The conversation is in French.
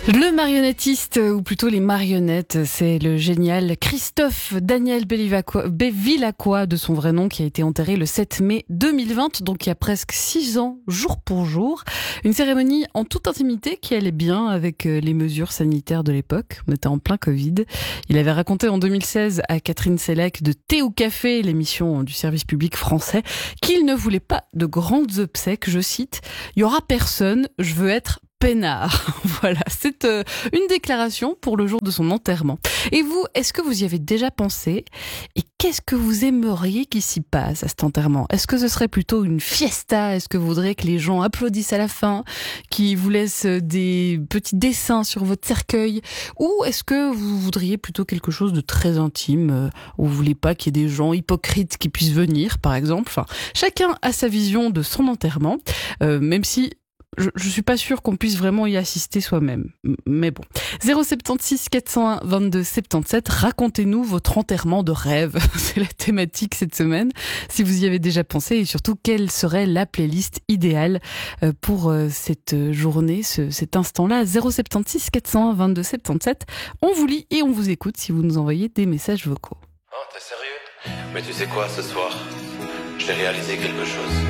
Le marionnettiste, ou plutôt les marionnettes, c'est le génial Christophe Daniel Bevilacqua, de son vrai nom, qui a été enterré le 7 mai 2020, donc il y a presque 6 ans, jour pour jour. Une cérémonie en toute intimité qui allait bien avec les mesures sanitaires de l'époque. On était en plein Covid. Il avait raconté en 2016 à Catherine Sellec de Thé ou Café, l'émission du service public français, qu'il ne voulait pas de grandes obsèques. Je cite, « Il y aura personne, je veux être peinard ». Voilà, c'est une déclaration pour le jour de son enterrement. Et vous, est-ce que vous y avez déjà pensé? Et qu'est-ce que vous aimeriez qu'il s'y passe à cet enterrement? Est-ce que ce serait plutôt une fiesta? Est-ce que vous voudriez que les gens applaudissent à la fin, qu'ils vous laissent des petits dessins sur votre cercueil? Ou est-ce que vous voudriez plutôt quelque chose de très intime, où vous voulez pas qu'il y ait des gens hypocrites qui puissent venir, par exemple? Enfin, chacun a sa vision de son enterrement, même si je suis pas sûre qu'on puisse vraiment y assister soi-même. Mais bon. 076 401 22 77. Racontez-nous votre enterrement de rêve. C'est la thématique cette semaine. Si vous y avez déjà pensé, et surtout, quelle serait la playlist idéale pour cette journée, cet instant-là. 076 401 22 77. On vous lit et on vous écoute si vous nous envoyez des messages vocaux. Oh, t'es sérieux? Mais tu sais quoi, ce soir, j'ai réalisé quelque chose.